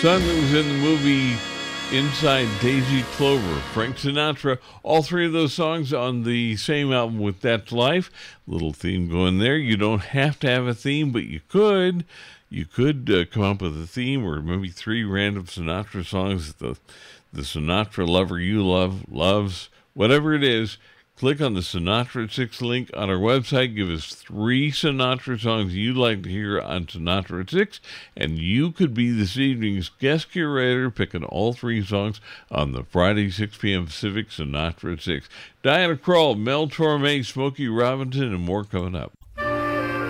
Song that was in the movie Inside Daisy Clover, Frank Sinatra. All three of those songs on the same album with That's Life. Little theme going there. You don't have to have a theme, but you could. You could come up with a theme, or maybe three random Sinatra songs. The Sinatra lover you love, loves, whatever it is. Click on the Sinatra at 6 link on our website. Give us three Sinatra songs you'd like to hear on Sinatra at 6, and you could be this evening's guest curator, picking all three songs on the Friday 6 p.m. Pacific Sinatra at 6. Diana Krall, Mel Torme, Smokey Robinson, and more coming up.